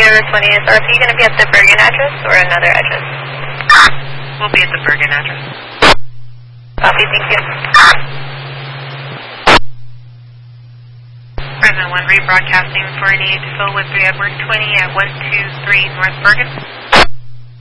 River 20, is RP going to be at the Bergen address or another address? We'll be at the Bergen address. Copy, thank you. Present 1 rebroadcasting for 48 to fill with 3 Edward 20 at 123 North Bergen.